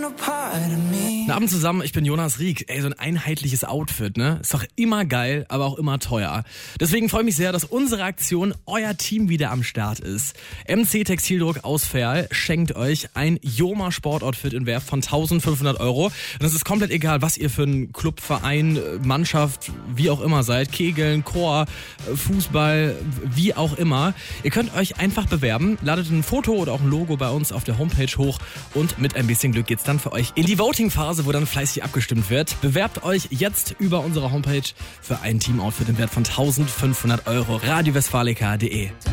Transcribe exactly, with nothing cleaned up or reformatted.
Guten Abend zusammen, ich bin Jonas Rieck. Ey, so ein einheitliches Outfit, ne? Ist doch immer geil, aber auch immer teuer. Deswegen freue ich mich sehr, dass unsere Aktion euer Team wieder am Start ist. M C Textildruck aus Verl schenkt euch ein Joma Sportoutfit in Wert von eintausendfünfhundert Euro. Und es ist komplett egal, was ihr für ein Club, Verein, Mannschaft, wie auch immer seid. Kegeln, Chor, Fußball, wie auch immer. Ihr könnt euch einfach bewerben, ladet ein Foto oder auch ein Logo bei uns auf der Homepage hoch und mit ein bisschen Glück geht's dann für euch in die Voting-Phase, wo dann fleißig abgestimmt wird. Bewerbt euch jetzt über unsere Homepage für ein Team-Outfit im Wert von eintausendfünfhundert Euro. radio westfalica punkt de